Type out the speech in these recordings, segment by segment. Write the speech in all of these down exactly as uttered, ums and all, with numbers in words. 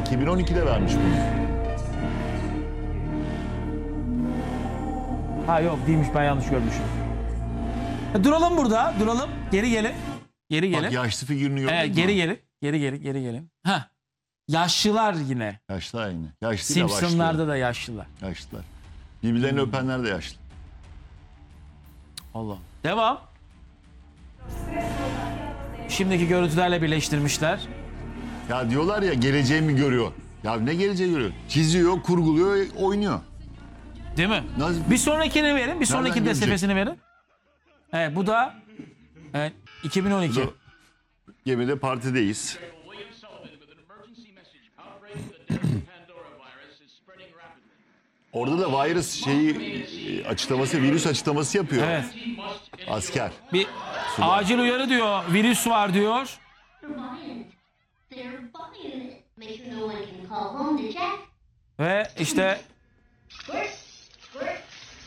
iki bin on ikide vermiş bunu. Ha yok değilmiş, ben yanlış görmüşüm. E, duralım burada, duralım. Geri gelin. Geri gelin. Bak yaşlı figürünü gördün Evet, mü? geri gelin. Geri gelin, geri gelin. Ha. Yaşlılar yine. Yaşlılar yine. Yaşlıyla Simpsonlarda başlıyor. da yaşlılar. Yaşlılar. Birbirlerini öpenler de yaşlı. Allah. Devam. Şimdiki görüntülerle birleştirmişler. Ya diyorlar ya geleceğimi görüyor. Ya ne geleceği görüyor? Çiziyor, kurguluyor, oynuyor. Değil mi? Nasıl? Bir sonrakini verin, bir sonraki de görecek? sefesini verin. Evet, bu da evet, iki bin on iki. Bu- Gemide partideyiz. William Sullivan with an emergency message. Outbreak of the deadly Pandora virus is spreading rapidly. Orada da virüs şeyi e, açıklaması, virüs açıklaması yapıyor. Evet. Asker. Bir acil uyarı diyor. Virüs var diyor. They're buying it. They're buying it. Make sure no one can call home to check. Ve işte Squirt, squirt.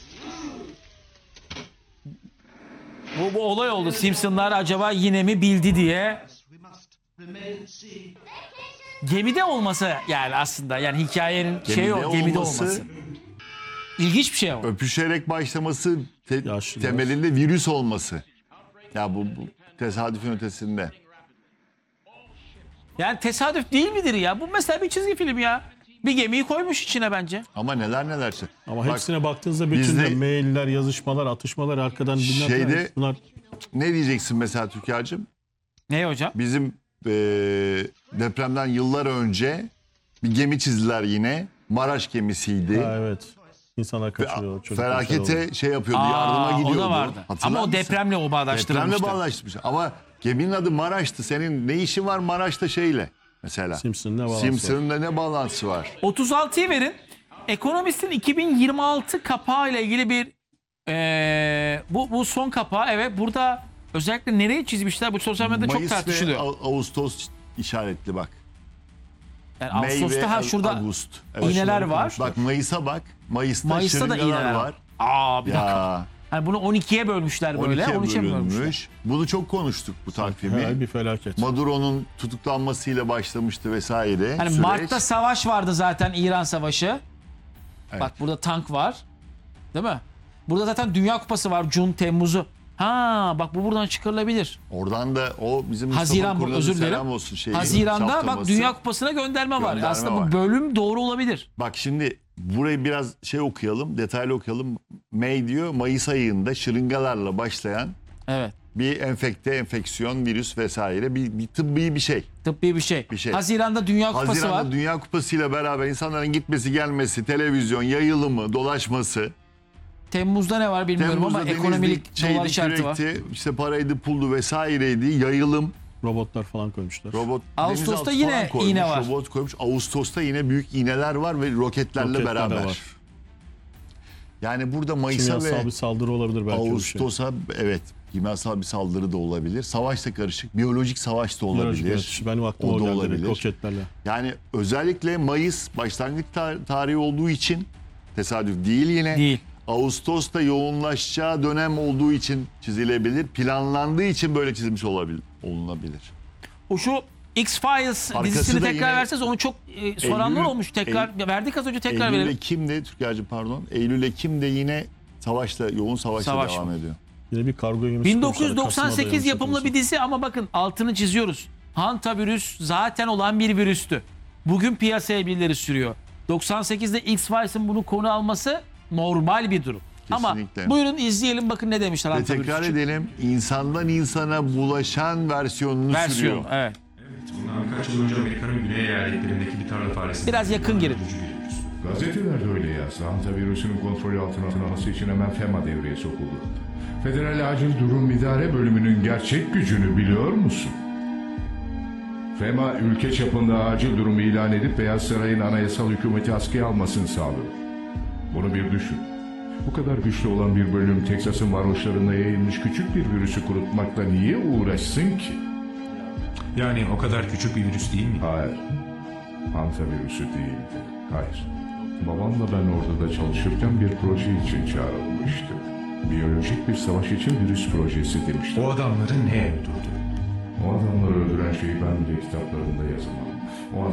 bu, bu olay oldu. Simpsonlar acaba yine mi bildi diye. Gemide olması yani aslında. Yani hikayenin şeyi o, gemide olması- olması. İlginç bir şey o. Öpüşerek başlaması te- Yaşlılar. temelinde virüs olması. Ya bu, bu tesadüfün ötesinde. Yani tesadüf değil midir ya? Bu mesela bir çizgi film ya. Bir gemiyi koymuş içine bence. Ama neler neler. şey. Ama Bak, hepsine baktığınızda bütün bizde- de mailler, yazışmalar, atışmalar arkadan bilmem Şeyde- ne. Bunlar ne diyeceksin mesela Türker'cim? Ne hocam? Bizim eee, depremden yıllar önce bir gemi çizdiler yine. Maraş gemisiydi. ha, evet. İnsanlar kaçırıyor. çocuklar şey oluyor. Felakete şey yapıyordu, Aa, yardıma o da gidiyordu. vardı. Hatırlar Ama o mısın? depremle o bağdaştırılmıştı. Depremle bağdaştırmış. Ama geminin adı Maraş'tı. Senin ne işin var Maraş'ta şeyle mesela? Simpson'ın ne bağlantısı Simpson'ın da ne bağlantısı var? otuz altıyı verin. Ekonomist'in iki bin yirmi altı kapağı ile ilgili bir eee, bu bu son kapağı, evet, burada özellikle nereye çizmişler bu sosyal medyada çok Mayıs ve tartışılıyor. Ağ- Ağustos işaretli bak. Yani May ve Ağustos'ta ha şurada Ağustos. iğneler var. Bak Mayıs'a bak. Mayıs'ta, Mayıs'ta da şırıngalar iğneler var. var. Aa bir dakika. Ya Hani bunu on ikiye bölmüşler böyle. on on ikiye üçe mi bölmüşler? bölünmüş. Bunu çok konuştuk bu Her ay takvimi. bir felaket. Maduro'nun tutuklanmasıyla başlamıştı vesaire. Hani süreç. Mart'ta savaş vardı zaten, İran Savaşı. Evet. Bak burada tank var. Değil mi? Burada zaten Dünya Kupası var. Jun, Temmuz'u. Ha bak bu buradan çıkarılabilir. Oradan da o bizim Mustafa Haziran bu, Kurnaz'ın özür selam dilerim. olsun şeyi, Haziran'da bak saptaması. Dünya Kupası'na gönderme, var. Gönderme Aslında var. bu bölüm doğru olabilir. Bak şimdi burayı biraz şey okuyalım, detaylı okuyalım. May diyor, Mayıs ayında şırıngalarla başlayan Evet. bir enfekte, enfeksiyon, virüs vesaire bir, bir tıbbi bir şey. Tıbbi bir şey. Bir şey. Haziran'da Dünya Kupası Haziran'da var. Dünya Kupası ile beraber insanların gitmesi, gelmesi, televizyon, yayılımı, dolaşması. Temmuz'da ne var bilmiyorum Temmuz'da ama denizli, ekonomilik şeydi, dolar işareti var. kürekti, işte paraydı, puldu vesaireydi, yayılım. Robotlar falan koymuşlar. Robot, Ağustos'ta denizaltı yine falan koymuş, iğne var. Robot koymuş. Ağustos'ta yine büyük iğneler var ve roketlerle Roketler de beraber. var. Yani burada Mayıs'a Kimyasal ve bir saldırı olabilir belki. o şey. Ağustos'a evet kimyasal bir saldırı da olabilir. Savaşla karışık, biyolojik savaş da olabilir. Biyolojik, benim aklıma O o da geldi direkt, olabilir. roketlerle. Yani özellikle Mayıs başlangıç tar- tarihi olduğu için tesadüf değil yine. Değil. Ağustos'ta yoğunlaşacağı dönem olduğu için çizilebilir. Planlandığı için böyle çizilmiş olabilir, olunabilir. O şu X-Files Arkası dizisini da tekrar yine verseniz, onu çok e, soranlar Eylül- olmuş. Tekrar verdik az önce, tekrar Eylül, verelim. Ekim'de Türker'cim pardon. Eylül, Ekim'de yine savaşla, yoğun savaşla Savaş devam mı? ediyor. Yine bir kargo gemisi bin kurmuşlar, dokuz yüz doksan Kasım'da sekiz yanlış yapımlı bir hatırlamıyorsam. dizi ama bakın altını çiziyoruz. Hantavirüs zaten olan bir virüstü. Bugün piyasaya birileri sürüyor. doksan sekizde X-Files'ın bunu konu alması normal bir durum. Kesinlikle. Ama buyurun izleyelim, bakın ne demişler Ve hantavirüs tekrar için. edelim, insandan insana bulaşan versiyonunu Versiyon, sürüyor. evet. Bundan birkaç yıl önce Amerika'nın güney eyaletlerindeki bir tarla faresini... Biraz yakın girin. Gazetelerde öyle yazdı. Hantavirüsünün kontrolü altına alınması için hemen FEMA devreye sokuldu. Federal Acil Durum İdare Bölümünün gerçek gücünü biliyor musun? FEMA ülke çapında acil durumu ilan edip Beyaz Saray'ın anayasal hükümeti askıya almasını sağlıyor. Bunu bir düşün. Bu kadar güçlü olan bir bölüm Teksas'ın varoşlarında yayılmış küçük bir virüsü kurutmakla niye uğraşsın ki? Yani o kadar küçük bir virüs değil mi? Hayır. Hantavirüsü değildi. Hayır. Babamla ben orada da çalışırken bir proje için çağrılmıştık. Biyolojik bir savaş için virüs projesi demişler. O adamları ne öldürdü? O adamları öldüren şeyi ben bile kitaplarında yazamam.